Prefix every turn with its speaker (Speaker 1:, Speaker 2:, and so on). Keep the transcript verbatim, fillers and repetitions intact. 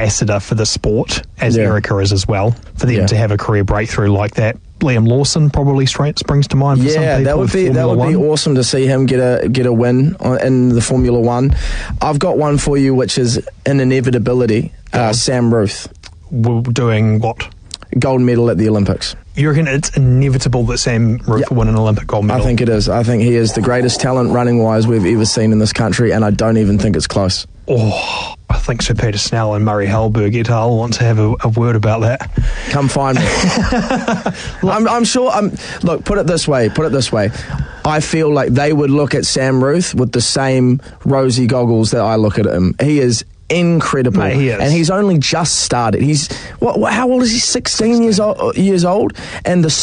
Speaker 1: ambassador for the sport, as
Speaker 2: Yeah.
Speaker 1: Erica is as well, for them
Speaker 2: Yeah.
Speaker 1: to have a career breakthrough like that. Liam Lawson probably straight springs to mind for some
Speaker 2: Yeah,
Speaker 1: people
Speaker 2: that would
Speaker 1: with
Speaker 2: be that
Speaker 1: Formula
Speaker 2: would be
Speaker 1: One.
Speaker 2: awesome to see him get a get a win on- in the Formula One. I've got one for you, which is an inevitability. Uh, Sam Ruth,
Speaker 1: We're doing what?
Speaker 2: gold medal at the Olympics.
Speaker 1: You reckon it's inevitable that Sam Ruth
Speaker 2: Yeah.
Speaker 1: will win an Olympic gold medal?
Speaker 2: I think it is. I think he is the greatest talent running wise we've ever seen in this country, and I don't even think it's close.
Speaker 1: Oh, I think Sir Peter Snell and Murray Halberg et al. Want to have a, a word about that.
Speaker 2: Come find me. I'm, I'm sure. I'm, look, put it this way. Put it this way. I feel like they would look at Sam Ruth with the same rosy goggles that I look at him. He is incredible,
Speaker 1: Mate, he is.
Speaker 2: and he's only just started. He's what? what how old is he? Sixteen years old. Years old, and the